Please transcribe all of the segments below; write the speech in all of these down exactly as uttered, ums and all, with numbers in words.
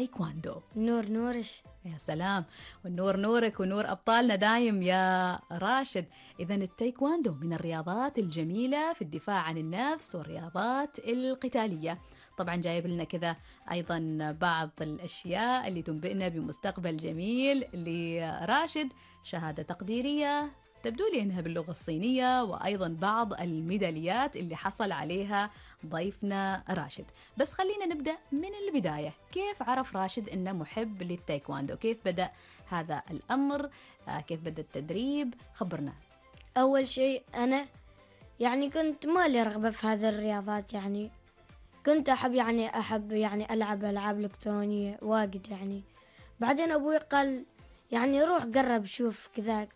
التايكواندو. نور نورش. يا سلام، والنور نورك ونور أبطالنا دايم يا راشد. إذن التايكواندو من الرياضات الجميلة في الدفاع عن النفس والرياضات القتالية. طبعا جايب لنا كذا أيضا بعض الأشياء اللي تنبئنا بمستقبل جميل لراشد، شهادة تقديرية تبدو لي أنها باللغة الصينية، وأيضا بعض الميداليات اللي حصل عليها ضيفنا راشد. بس خلينا نبدأ من البداية. كيف عرف راشد أنه محب للتايكواندو؟ كيف بدأ هذا الأمر؟ كيف بدأ التدريب؟ خبرنا. أول شيء أنا يعني كنت ما لي رغبة في هذه الرياضات، يعني كنت أحب يعني أحب يعني ألعب ألعاب إلكترونية واجد يعني. بعدين أبوي قال يعني روح جرب شوف كذاك،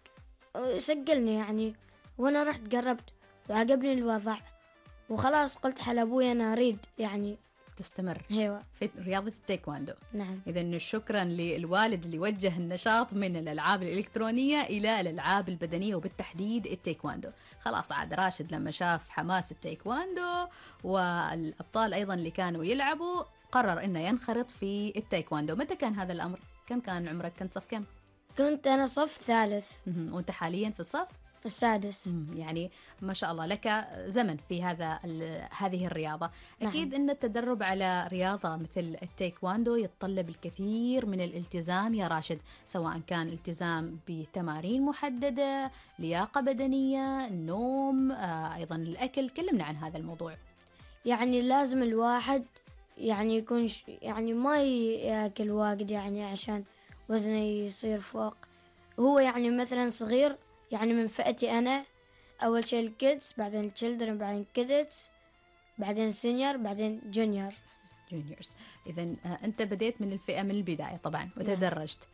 سجلني يعني، وأنا رحت جربت وعجبني الوضع، وخلاص قلت حل أبوي أنا أريد يعني تستمر هيوة في رياضة التايكواندو. نعم. إذن شكرا للوالد اللي وجه النشاط من الألعاب الإلكترونية إلى الألعاب البدنية وبالتحديد التايكواندو. خلاص عاد راشد لما شاف حماس التايكواندو والأبطال أيضا اللي كانوا يلعبوا قرر إنه ينخرط في التايكواندو. متى كان هذا الأمر؟ كم كان عمرك؟ كنت صف كم؟ كنت أنا صف ثالث. وأنت حاليا في الصف السادس. يعني ما شاء الله لك زمن في هذا هذه الرياضة. أكيد نعم. أن التدرب على رياضة مثل التايكواندو يتطلب الكثير من الالتزام يا راشد، سواء كان التزام بتمارين محددة، لياقة بدنية، نوم، آه أيضا الأكل. كلمنا عن هذا الموضوع. يعني لازم الواحد يعني يكون يعني ما يأكل واجد يعني عشان وزنه يصير فوق. هو يعني مثلا صغير يعني من فئتي أنا، أول شيء الكيدز، بعدين التشيلدرن، بعدين كيدز، بعدين سينيور، بعدين جونيور جونيورز. إذن أنت بديت من الفئة من البداية طبعا وتدرجت.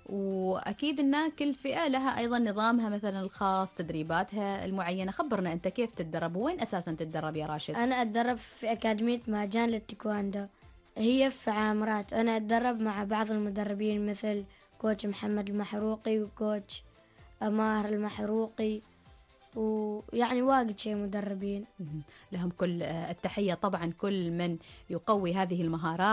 وأكيد أن كل فئة لها أيضا نظامها مثلا الخاص، تدريباتها المعينة. خبرنا أنت كيف تتدرب وين أساسا تتدرب يا راشد؟ أنا أتدرب في أكاديمية مهجان للتايكواندو، هي في عامرات. أنا أتدرب مع بعض المدربين مثل كوتش محمد المحروقي وكوتش ماهر المحروقي، ويعني واجد شيء مدربين لهم كل التحية طبعا، كل من يقوي هذه المهارات